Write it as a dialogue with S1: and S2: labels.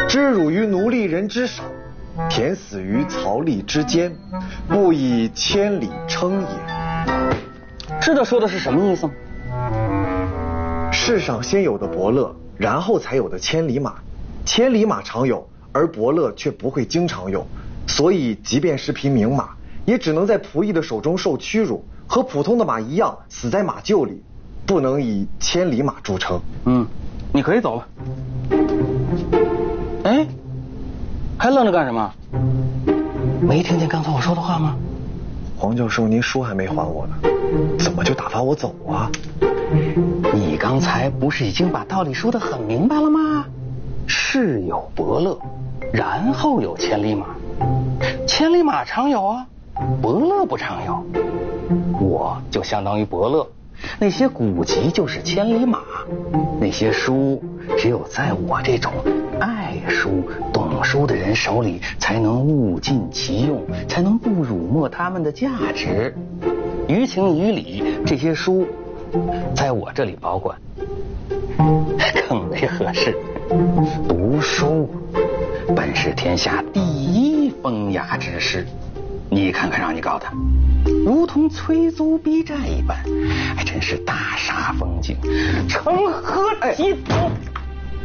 S1: 知辱于奴隶人之手，田死于曹吏之间，不以千里称也。
S2: 知道说的是什么意思吗？
S1: 世上先有的伯乐，然后才有的千里马。千里马常有，而伯乐却不会经常有，所以即便是匹名马，也只能在仆役的手中受屈辱，和普通的马一样死在马厩里，不能以千里马著称。
S2: 你可以走了。哎，还愣着干什么？没听见刚才我说的话吗？
S1: 黄教授，您书还没还我呢，怎么就打发我走啊？
S2: 你刚才不是已经把道理说得很明白了吗？世有伯乐，然后有千里马。千里马常有啊，伯乐不常有。我就相当于伯乐，那些古籍就是千里马，那些书只有在我这种爱书懂书的人手里才能物尽其用，才能不辱没他们的价值。于情于理，这些书在我这里保管更为合适。读书本是天下第一风雅之事，你看看让你搞的如同催租逼债一般，还真是大煞风景，成何体统！